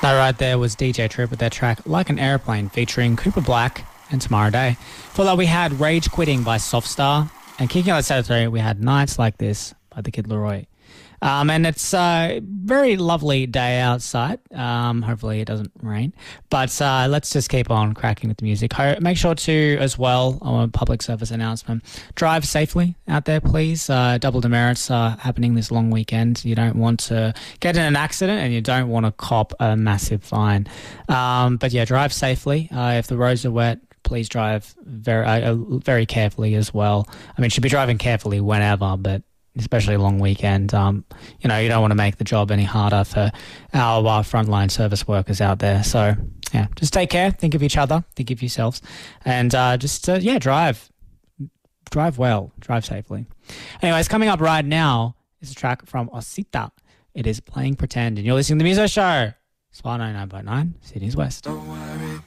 That right there was DJ Trip with their track Like an Airplane featuring Cooper Black and Tomorrow Day. For that we had Rage Quitting by Softstar, and kicking out Saturday we had Nights Like This by the Kid Laroi. And it's a very lovely day outside. Hopefully it doesn't rain. But let's just keep on cracking with the music. Make sure to, as well, on a public service announcement, drive safely out there, please. Double demerits are happening this long weekend. You don't want to get in an accident and you don't want to cop a massive fine. But yeah, drive safely. If the roads are wet, please drive very carefully as well. I mean, you should be driving carefully whenever, but especially a long weekend, you don't want to make the job any harder for our frontline service workers out there. So, yeah, just take care, think of each other, think of yourselves, and drive well, drive safely. Anyways, coming up right now is a track from Osita. It is Playing Pretend, and you're listening to the Muso Show. Spot 99.9, Sydney's West. Don't worry.